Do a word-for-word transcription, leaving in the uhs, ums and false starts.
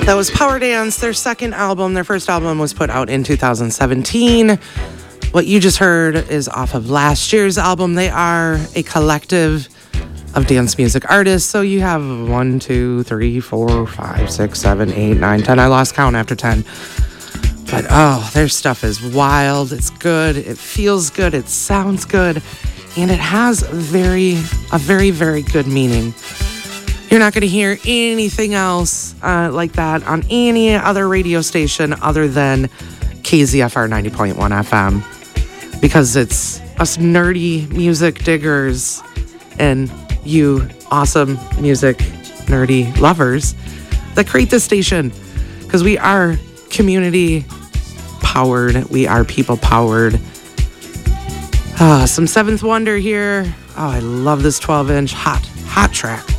That was Power Dance, their second album. Their first album was put out in two thousand seventeen. What you just heard is off of last year's album. They are a collective of dance music artists. So you have one, two, three, four, five, six, seven, eight, nine, ten. I lost count after ten. But oh, their stuff is wild. It's good. It feels good. It sounds good. And it has very, a very, very good meaning. You're not going to hear anything else uh, like that on any other radio station other than K Z F R ninety point one F M, because it's us nerdy music diggers and you awesome music nerdy lovers that create this station, because we are community powered. We are people powered. Ah, some Seventh Wonder here. Oh, I love this twelve inch hot, hot track.